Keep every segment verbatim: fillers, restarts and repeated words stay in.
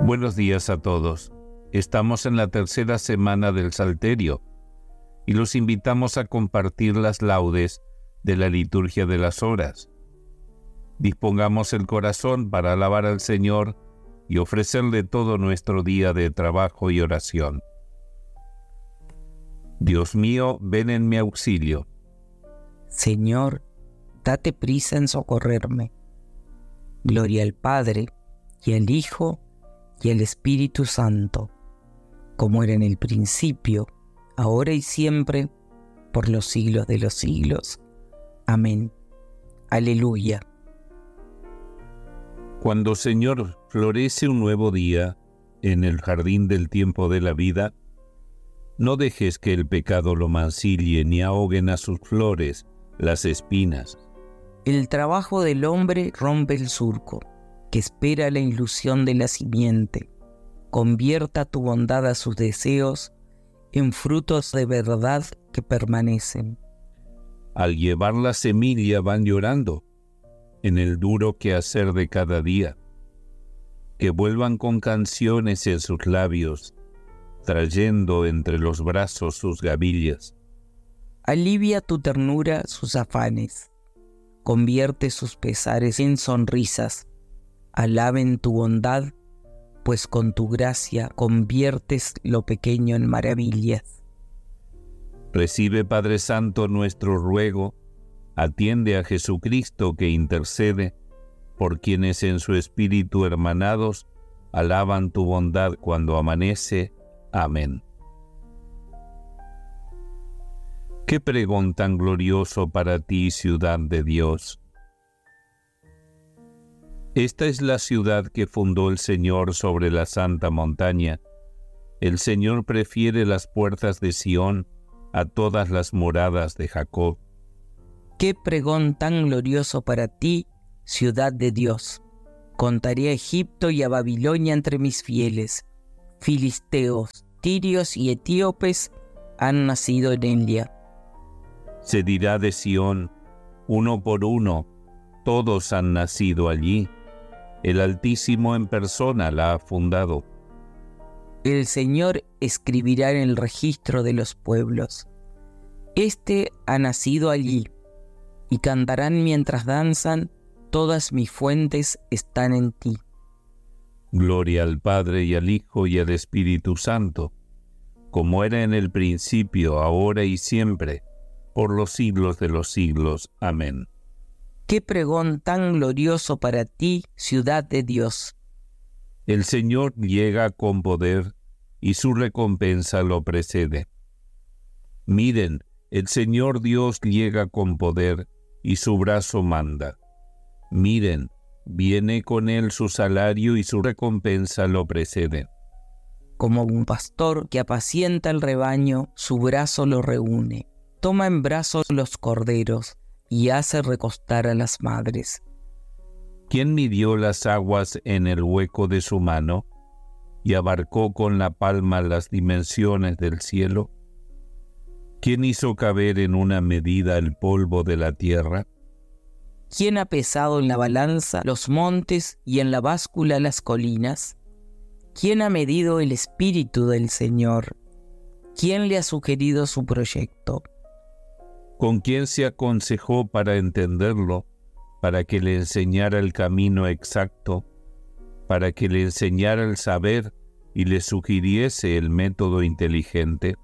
Buenos días a todos. Estamos en la tercera semana del Salterio y los invitamos a compartir las laudes de la liturgia de las horas. Dispongamos el corazón para alabar al Señor y ofrecerle todo nuestro día de trabajo y oración. Dios mío, ven en mi auxilio. Señor, date prisa en socorrerme. Gloria al Padre, y al Hijo, y al Espíritu Santo, como era en el principio, ahora y siempre, por los siglos de los siglos. Amén. Aleluya. Cuando, Señor, florece un nuevo día en el jardín del tiempo de la vida, no dejes que el pecado lo mancille ni ahoguen a sus flores las espinas. El trabajo del hombre rompe el surco, que espera la ilusión de la simiente. Convierta tu bondad a sus deseos en frutos de verdad que permanecen. Al llevar la semilla van llorando en el duro quehacer de cada día. Que vuelvan con canciones en sus labios, trayendo entre los brazos sus gavillas. Alivia tu ternura sus afanes. Convierte sus pesares en sonrisas. Alaben tu bondad, pues con tu gracia conviertes lo pequeño en maravillas. Recibe, Padre Santo, nuestro ruego, atiende a Jesucristo que intercede, por quienes en su espíritu hermanados alaban tu bondad cuando amanece. Amén. Qué pregón tan glorioso para ti, ciudad de Dios. Esta es la ciudad que fundó el Señor sobre la santa montaña. El Señor prefiere las puertas de Sión a todas las moradas de Jacob. Qué pregón tan glorioso para ti, ciudad de Dios. Contaré a Egipto y a Babilonia entre mis fieles. Filisteos, tirios y etíopes han nacido en ella. Se dirá de Sión, uno por uno, todos han nacido allí. El Altísimo en persona la ha fundado. El Señor escribirá en el registro de los pueblos. Este ha nacido allí, y cantarán mientras danzan, todas mis fuentes están en ti. Gloria al Padre y al Hijo y al Espíritu Santo, como era en el principio, ahora y siempre, por los siglos de los siglos. Amén. Qué pregón tan glorioso para ti, ciudad de Dios. El Señor llega con poder y su recompensa lo precede. Miren, el Señor Dios llega con poder y su brazo manda. Miren, viene con él su salario y su recompensa lo precede. Como un pastor que apacienta el rebaño, su brazo lo reúne. Toma en brazos los corderos y hace recostar a las madres. ¿Quién midió las aguas en el hueco de su mano y abarcó con la palma las dimensiones del cielo? ¿Quién hizo caber en una medida el polvo de la tierra? ¿Quién ha pesado en la balanza los montes y en la báscula las colinas? ¿Quién ha medido el espíritu del Señor? ¿Quién le ha sugerido su proyecto? ¿Con quién se aconsejó para entenderlo, para que le enseñara el camino exacto, para que le enseñara el saber y le sugiriese el método inteligente?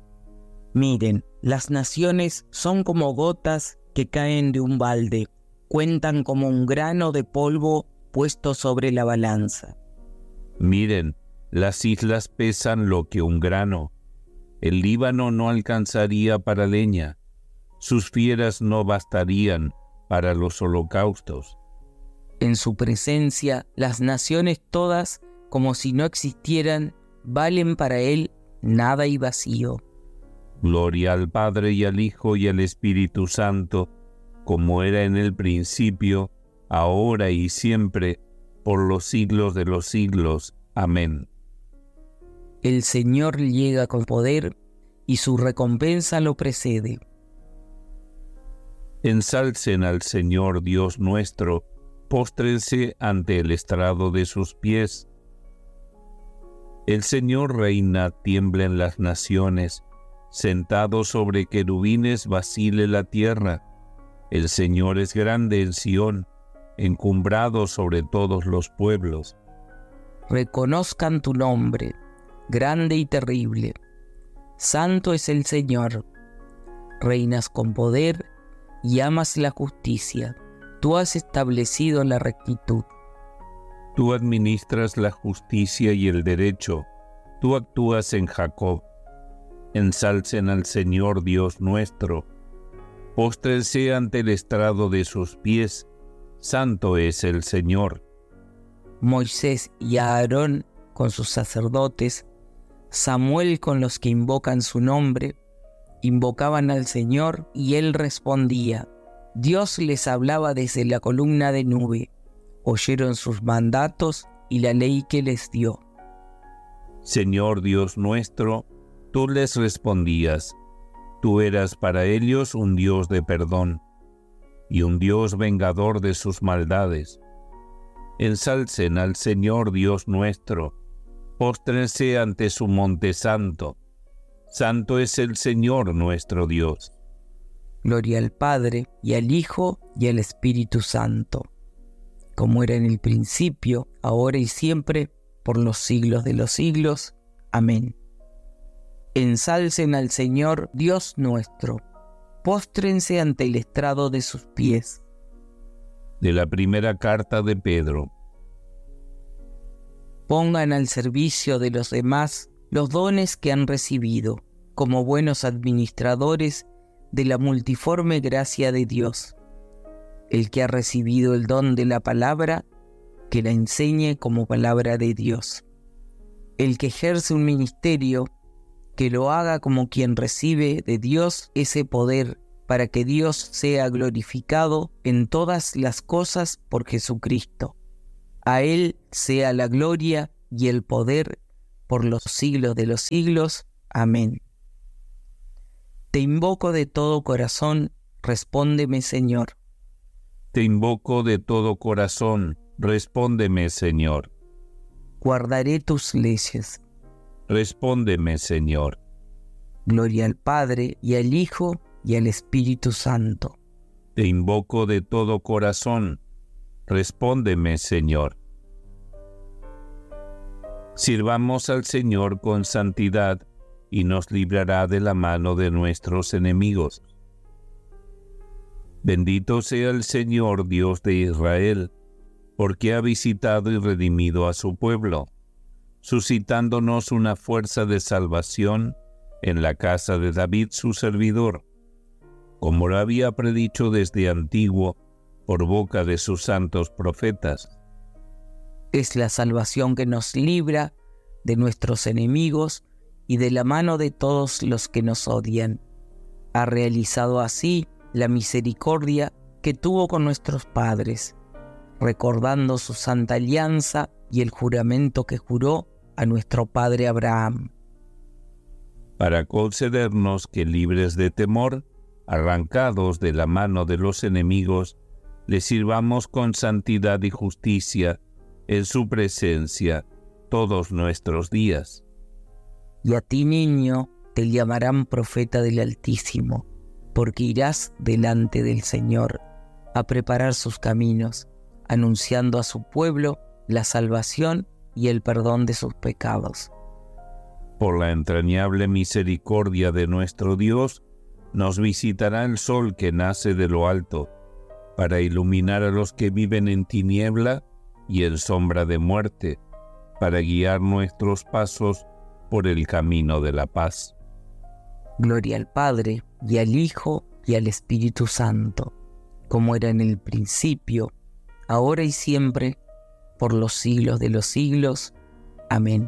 Miren, las naciones son como gotas que caen de un balde, cuentan como un grano de polvo puesto sobre la balanza. Miren, las islas pesan lo que un grano. El Líbano no alcanzaría para leña. Sus fieras no bastarían para los holocaustos. En su presencia, las naciones todas, como si no existieran, valen para él nada y vacío. Gloria al Padre y al Hijo y al Espíritu Santo, como era en el principio, ahora y siempre, por los siglos de los siglos. Amén. El Señor llega con poder y su recompensa lo precede. Ensalcen al Señor Dios nuestro, póstrense ante el estrado de sus pies. El Señor reina, tiemblen las naciones, sentado sobre querubines vacile la tierra. El Señor es grande en Sión, encumbrado sobre todos los pueblos. Reconozcan tu nombre, grande y terrible. Santo es el Señor. Reinas con poder y amas la justicia. Tú has establecido la rectitud. Tú administras la justicia y el derecho. Tú actúas en Jacob. Ensalcen al Señor Dios nuestro. Póstrense ante el estrado de sus pies. Santo es el Señor. Moisés y Aarón con sus sacerdotes, Samuel con los que invocan su nombre, invocaban al Señor y Él respondía. Dios les hablaba desde la columna de nube. Oyeron sus mandatos y la ley que les dio. Señor Dios nuestro, tú les respondías. Tú eras para ellos un Dios de perdón y un Dios vengador de sus maldades. Ensalcen al Señor Dios nuestro, póstrense ante su monte santo. Santo es el Señor nuestro Dios. Gloria al Padre, y al Hijo, y al Espíritu Santo, como era en el principio, ahora y siempre, por los siglos de los siglos. Amén. Ensalcen al Señor Dios nuestro, póstrense ante el estrado de sus pies. De la primera carta de Pedro. Pongan al servicio de los demás los dones que han recibido, como buenos administradores de la multiforme gracia de Dios. El que ha recibido el don de la palabra, que la enseñe como palabra de Dios. El que ejerce un ministerio, que lo haga como quien recibe de Dios ese poder, para que Dios sea glorificado en todas las cosas por Jesucristo. A Él sea la gloria y el poder por los siglos de los siglos. Amén. Te invoco de todo corazón, respóndeme, Señor. Te invoco de todo corazón, respóndeme, Señor. Guardaré tus leyes. Respóndeme, Señor. Gloria al Padre, y al Hijo, y al Espíritu Santo. Te invoco de todo corazón, respóndeme, Señor. Sirvamos al Señor con santidad, y nos librará de la mano de nuestros enemigos. Bendito sea el Señor Dios de Israel, porque ha visitado y redimido a su pueblo, suscitándonos una fuerza de salvación en la casa de David su servidor, como lo había predicho desde antiguo por boca de sus santos profetas. Es la salvación que nos libra de nuestros enemigos y de la mano de todos los que nos odian. Ha realizado así la misericordia que tuvo con nuestros padres, recordando su santa alianza y el juramento que juró a nuestro padre Abraham. Para concedernos que, libres de temor, arrancados de la mano de los enemigos, le sirvamos con santidad y justicia en su presencia todos nuestros días. Y a ti, niño, te llamarán profeta del Altísimo, porque irás delante del Señor a preparar sus caminos, anunciando a su pueblo la salvación y el perdón de sus pecados. Por la entrañable misericordia de nuestro Dios, nos visitará el sol que nace de lo alto, para iluminar a los que viven en tiniebla y en sombra de muerte, para guiar nuestros pasos por el camino de la paz. Gloria al Padre, y al Hijo, y al Espíritu Santo, como era en el principio, ahora y siempre, por los siglos de los siglos. Amén.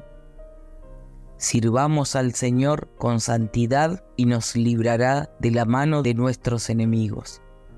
Sirvamos al Señor con santidad y nos librará de la mano de nuestros enemigos.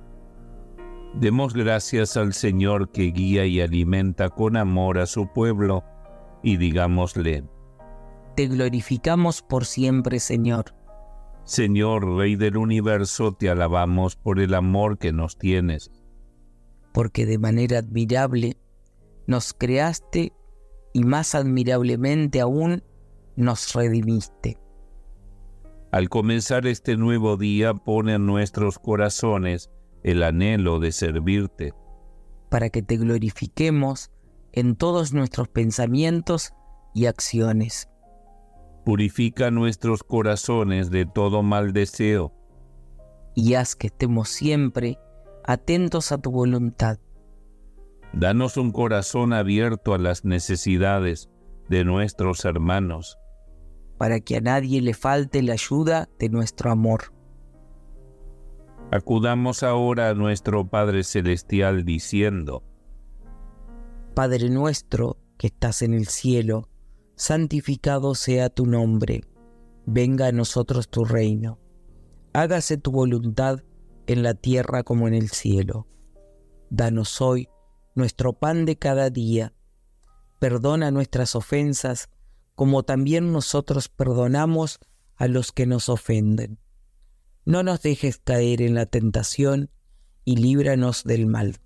Demos gracias al Señor que guía y alimenta con amor a su pueblo, y digámosle: Te glorificamos por siempre, Señor. Señor, Rey del universo, te alabamos por el amor que nos tienes. Porque de manera admirable nos creaste, y más admirablemente aún nos redimiste. Al comenzar este nuevo día, pone en nuestros corazones el anhelo de servirte, para que te glorifiquemos en todos nuestros pensamientos y acciones. Purifica nuestros corazones de todo mal deseo, y haz que estemos siempre atentos a tu voluntad. Danos un corazón abierto a las necesidades de nuestros hermanos, para que a nadie le falte la ayuda de nuestro amor. Acudamos ahora a nuestro Padre Celestial diciendo: Padre nuestro que estás en el cielo, santificado sea tu nombre. Venga a nosotros tu reino. Hágase tu voluntad en la tierra como en el cielo. Danos hoy nuestro pan de cada día. Perdona nuestras ofensas, como también nosotros perdonamos a los que nos ofenden. No nos dejes caer en la tentación y líbranos del mal.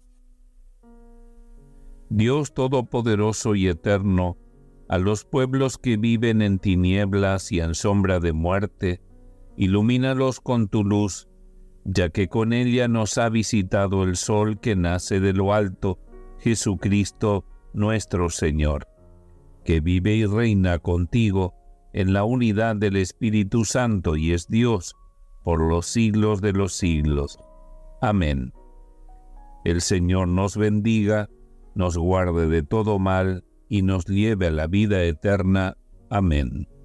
Dios Todopoderoso y Eterno, a los pueblos que viven en tinieblas y en sombra de muerte, ilumínalos con tu luz, ya que con ella nos ha visitado el sol que nace de lo alto, Jesucristo nuestro Señor, que vive y reina contigo en la unidad del Espíritu Santo y es Dios por los siglos de los siglos. Amén. El Señor nos bendiga, nos guarde de todo mal y nos lleve a la vida eterna. Amén.